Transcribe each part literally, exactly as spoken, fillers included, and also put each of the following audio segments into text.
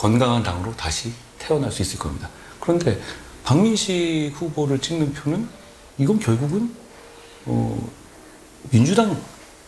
건강한 당으로 다시 태어날 수 있을 겁니다. 그런데 박민식 후보를 찍는 표는 이건 결국은 어, 민주당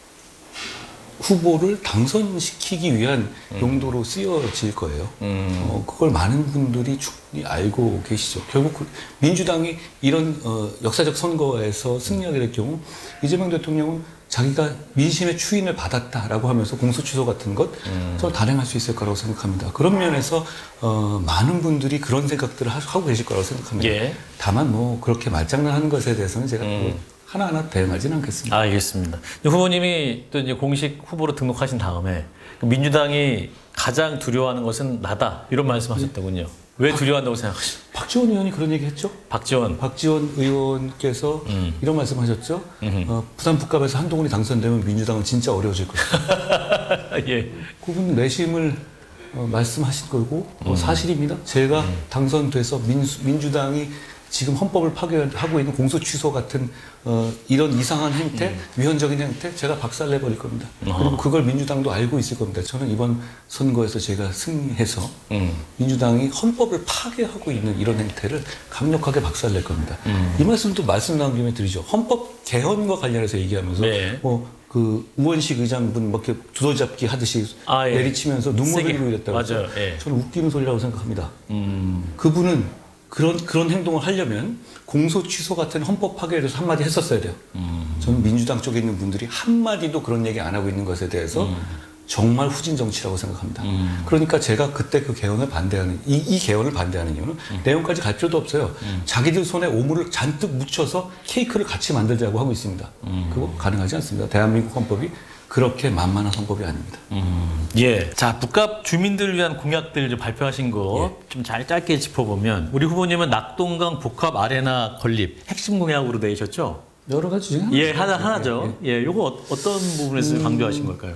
후보를 당선시키기 위한 음. 용도로 쓰여질 거예요. 음. 어, 그걸 많은 분들이 충분히 알고 계시죠. 결국 그 민주당이 이런 어, 역사적 선거에서 승리하게 될 경우 이재명 대통령은 자기가 민심의 추인을 받았다라고 하면서 공소 취소 같은 것 음. 저 단행할 수 있을 거라고 생각합니다. 그런 면에서 어, 많은 분들이 그런 생각들을 하고 계실 거라고 생각합니다. 예. 다만 뭐 그렇게 말장난하는 것에 대해서는 제가 음. 하나하나 대응하지는 않겠습니다. 아, 알겠습니다. 후보님이 또 이제 공식 후보로 등록하신 다음에 민주당이 가장 두려워하는 것은 나다 이런 말씀하셨더군요. 왜 두려워한다고 생각하십니까? 박지원 의원이 그런 얘기했죠. 박지원. 박지원 의원께서 음. 이런 말씀하셨죠. 어, 부산 북갑에서 한동훈이 당선되면 민주당은 진짜 어려워질 것이다. 예. 그분 내심을 어, 말씀하신 거고 음. 어, 사실입니다. 제가 음. 당선돼서 민수, 민주당이 지금 헌법을 파괴하고 있는 공소 취소 같은 어, 이런 이상한 행태, 음. 위헌적인 행태 제가 박살내버릴 겁니다. 어허. 그리고 그걸 민주당도 알고 있을 겁니다. 저는 이번 선거에서 제가 승리해서 음. 민주당이 헌법을 파괴하고 있는 이런 행태를 강력하게 박살낼 겁니다. 음. 이 말씀도 말씀 나온 김에 드리죠. 헌법 개헌과 관련해서 얘기하면서 네. 뭐 그 우원식 의장분 뭐 이렇게 두더잡기 하듯이 아, 예. 내리치면서 눈물 흘리고 이랬다고 맞아요. 예. 저는 웃기는 소리라고 생각합니다. 음. 그분은 그런 그런 행동을 하려면 공소 취소 같은 헌법 파괴에 대해서 한마디 했었어야 돼요. 음. 저는 민주당 쪽에 있는 분들이 한마디도 그런 얘기 안 하고 있는 것에 대해서 음. 정말 후진 정치라고 생각합니다. 음. 그러니까 제가 그때 그 개헌을 반대하는 이, 이 개헌을 반대하는 이유는 음. 내용까지 갈 필요도 없어요. 음. 자기들 손에 오물을 잔뜩 묻혀서 케이크를 같이 만들자고 하고 있습니다. 음. 그거 가능하지 않습니다. 대한민국 헌법이 그렇게 만만한 헌법이 아닙니다. 음, 예. 자, 북갑 주민들을 위한 공약들 좀 발표하신 거 좀 잘 예. 짧게 짚어보면 우리 후보님은 낙동강 복합 아레나 건립 핵심 공약으로 내셨죠? 여러 가지 중에 예, 하나 하나죠. 예, 예. 요거 어, 어떤 부분에서 음, 강조하신 걸까요?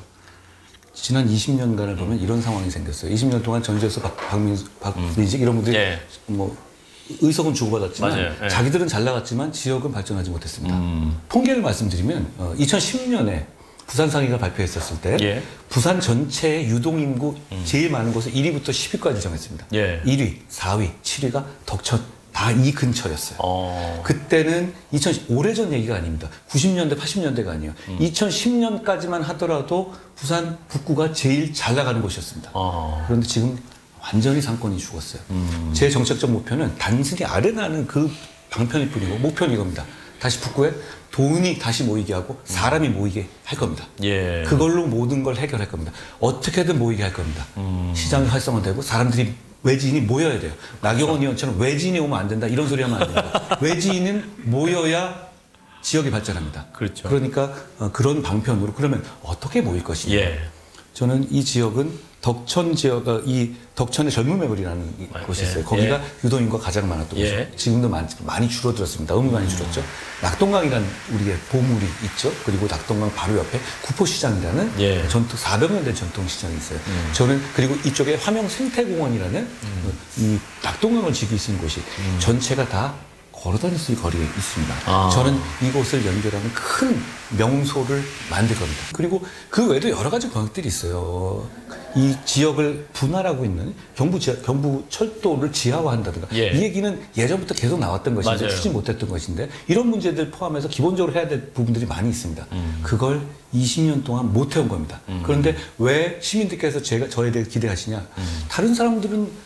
지난 이십 년간을 보면 이런 상황이 생겼어요. 이십 년 동안 전주에서 박, 박민식, 박민식 음. 이런 분들이 예. 뭐 의석은 주고받았지만 예. 자기들은 잘 나갔지만 지역은 발전하지 못했습니다. 음. 통계를 말씀드리면 어, 이천십 년에 부산 상위가 발표했었을 때 예. 부산 전체의 유동인구 음. 제일 많은 곳을 일 위부터 십 위까지 정했습니다. 예. 일 위, 사 위, 칠 위가 덕천 다 이 근처였어요. 어. 그때는 이천십 오래전 얘기가 아닙니다. 구십 년대, 팔십 년대가 아니에요. 음. 이천십 년까지만 하더라도 부산 북구가 제일 잘 나가는 곳이었습니다. 어. 그런데 지금 완전히 상권이 죽었어요. 음. 제 정책적 목표는 단순히 아레나는 그 방편일 뿐이고 목표는 이겁니다. 다시 북구에 돈이 다시 모이게 하고 사람이 모이게 할 겁니다. 예. 그걸로 모든 걸 해결할 겁니다. 어떻게든 모이게 할 겁니다. 음. 시장이 활성화되고 사람들이 외지인이 모여야 돼요. 나경원 의원처럼 외지인이 오면 안 된다 이런 소리 하면 안 됩니다. 외지인은 모여야 지역이 발전합니다. 그렇죠. 그러니까 어, 그런 방편으로 그러면 어떻게 모일 것이냐. 예. 저는 이 지역은 덕천 지역, 이 덕천의 젊은 매물이라는 아, 곳이 있어요. 예. 거기가 예. 유동인구가 가장 많았던 곳이에요. 예. 지금도 많이, 많이 줄어들었습니다. 너무 많이 줄었죠. 음. 낙동강이라는 우리의 보물이 있죠. 그리고 낙동강 바로 옆에 구포시장이라는 예. 전통 사백 년 된 전통시장이 있어요. 음. 저는 그리고 이쪽에 화명 생태공원이라는 음. 이 낙동강을 즐길 수 있는 곳이 음. 전체가 다 걸어다닐 수 있는 거리에 있습니다. 아. 저는 이곳을 연결하는 큰 명소를 만들 겁니다. 그리고 그 외에도 여러 가지 공약들이 있어요. 이 지역을 분할하고 있는 경부 지하, 경부 철도를 지하화한다든가 예. 이 얘기는 예전부터 계속 나왔던 것인데 맞아요. 추진 못했던 것인데 이런 문제들 포함해서 기본적으로 해야 될 부분들이 많이 있습니다. 음. 그걸 이십 년 동안 못 해온 겁니다. 음. 그런데 왜 시민들께서 제가 저에 대해 기대하시냐? 음. 다른 사람들은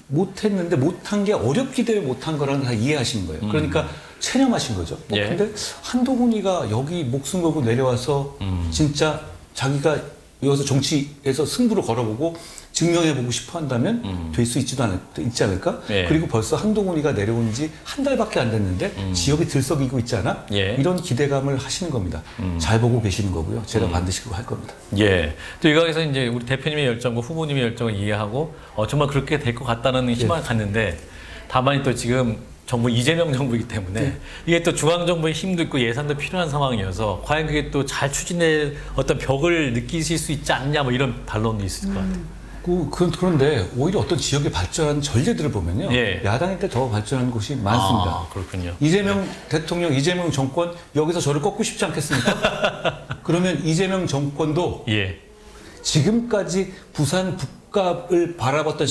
못했는데 못한 게 어렵기 때문에 못한 거라는 다 이해하시는 거예요. 그러니까 음. 체념하신 거죠. 어, 예. 근데 한동훈이가 여기 목숨 걸고 내려와서 음. 진짜 자기가 여기서 정치에서 승부를 걸어보고 증명해보고 싶어 한다면 음. 될 수 있지도 않을, 있지 않을까? 예. 그리고 벌써 한동훈이가 내려온 지 한 달밖에 안 됐는데 음. 지역이 들썩이고 있지 않아? 예. 이런 기대감을 하시는 겁니다. 음. 잘 보고 계시는 거고요. 제가 음. 반드시 그거 할 겁니다. 예. 또 이거에서 이제 우리 대표님의 열정과 후보님의 열정을 이해하고 어, 정말 그렇게 될 것 같다는 희망을 예. 갖는데 다만 또 지금 정부 이재명 정부이기 때문에 네. 이게 또 중앙정부의 힘도 있고 예산도 필요한 상황이어서 과연 그게 또 잘 추진될 어떤 벽을 느끼실 수 있지 않냐 뭐 이런 반론도 있을 음. 것 같아요. 그, 그, 그런데 오히려 어떤 지역의 발전한 전례들을 보면요. 예. 야당일 때 더 발전한 곳이 많습니다. 아, 그렇군요. 이재명 네. 대통령, 이재명 정권 여기서 저를 꺾고 싶지 않겠습니까? 그러면 이재명 정권도 예. 지금까지 부산 북갑을 바라봤던